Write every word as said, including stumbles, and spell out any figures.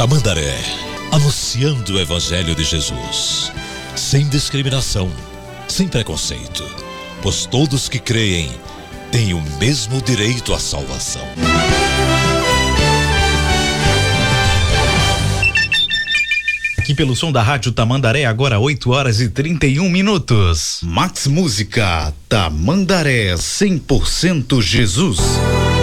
Tamandaré, anunciando o Evangelho de Jesus, sem discriminação, sem preconceito, pois todos que creem têm o mesmo direito à salvação. Aqui pelo som da Rádio Tamandaré, agora oito horas e trinta e um minutos. Max Música, Tamandaré, cem por cento Jesus.